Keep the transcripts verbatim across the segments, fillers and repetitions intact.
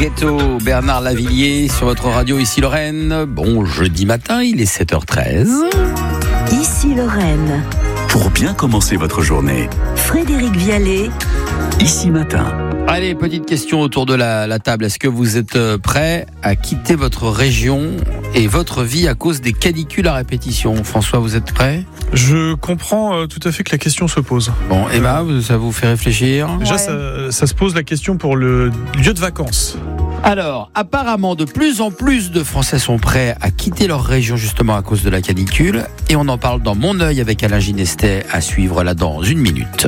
Ghetto, Bernard Lavilliers sur votre radio Ici Lorraine. Bon, jeudi matin, il est sept heures treize. Ici Lorraine. Pour bien commencer votre journée. Frédéric Vialet. Ici matin. Allez, petite question autour de la, la table. Est-ce que vous êtes prêt à quitter votre région et votre vie à cause des canicules à répétition? François, vous êtes prêt? Je comprends euh, tout à fait que la question se pose. Bon, Emma, ça vous fait réfléchir? Déjà, Ouais. ça, ça se pose la question pour le lieu de vacances. Alors, apparemment, de plus en plus de Français sont prêts à quitter leur région justement à cause de la canicule. Et on en parle dans Mon œil avec Alain Ginestet, à suivre là dans une minute.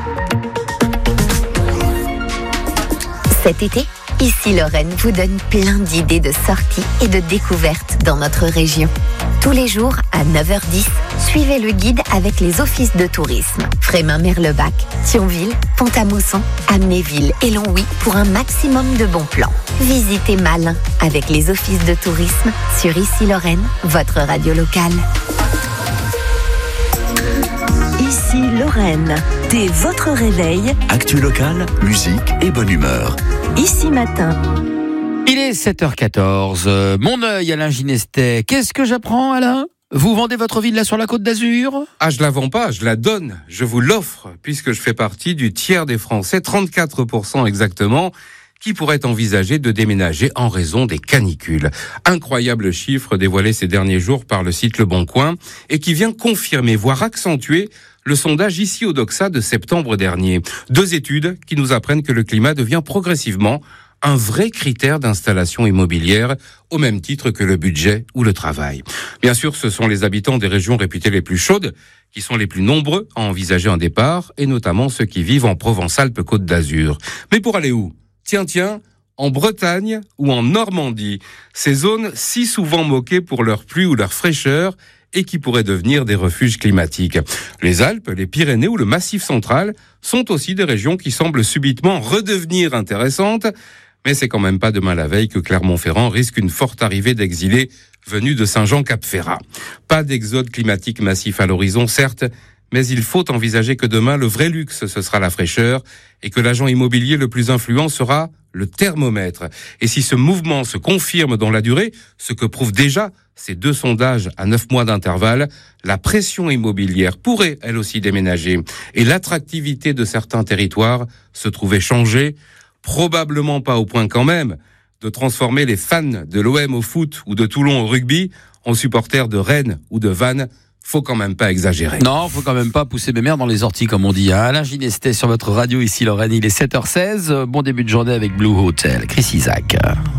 Cet été, Ici Lorraine vous donne plein d'idées de sorties et de découvertes dans notre région. Tous les jours, à neuf heures dix, suivez le guide avec les offices de tourisme. Frémin-Merlebac, Thionville, Pont-à-Mousson, Amnéville et Longwy pour un maximum de bons plans. Visitez Malin avec les offices de tourisme sur Ici Lorraine, votre radio locale. Ici Lorraine. Dès votre réveil, Actu locale, musique et bonne humeur. Ici matin. Il est sept heures quatorze. Euh, Mon œil, Alain Ginestet. Qu'est-ce que j'apprends, Alain? Vous vendez votre villa sur la Côte d'Azur? Ah, je la vends pas, je la donne, je vous l'offre, puisque je fais partie du tiers des Français, trente-quatre pour cent exactement, qui pourraient envisager de déménager en raison des canicules. Incroyable chiffre dévoilé ces derniers jours par le site Le Bon Coin et qui vient confirmer, voire accentuer, le sondage ici au Doxa de septembre dernier. Deux études qui nous apprennent que le climat devient progressivement un vrai critère d'installation immobilière, au même titre que le budget ou le travail. Bien sûr, ce sont les habitants des régions réputées les plus chaudes qui sont les plus nombreux à envisager un départ, et notamment ceux qui vivent en Provence-Alpes-Côte d'Azur. Mais pour aller où? Tiens, tiens, en Bretagne ou en Normandie, ces zones si souvent moquées pour leur pluie ou leur fraîcheur et qui pourraient devenir des refuges climatiques. Les Alpes, les Pyrénées ou le Massif central sont aussi des régions qui semblent subitement redevenir intéressantes, mais c'est quand même pas demain la veille que Clermont-Ferrand risque une forte arrivée d'exilés venus de Saint-Jean-Cap-Ferrat. Pas d'exode climatique massif à l'horizon, certes, mais il faut envisager que demain, le vrai luxe, ce sera la fraîcheur, et que l'agent immobilier le plus influent sera le thermomètre. Et si ce mouvement se confirme dans la durée, ce que prouvent déjà ces deux sondages à neuf mois d'intervalle, la pression immobilière pourrait, elle aussi, déménager. Et l'attractivité de certains territoires se trouver changée, probablement pas au point quand même de transformer les fans de l'O M au foot ou de Toulon au rugby en supporters de Rennes ou de Vannes. Faut quand même pas exagérer. Non, faut quand même pas pousser mes mères dans les orties, comme on dit. Hein. Alain Ginestet sur votre radio Ici Lorraine. Il est sept heures seize. Bon début de journée avec Blue Hotel. Chris Isaac.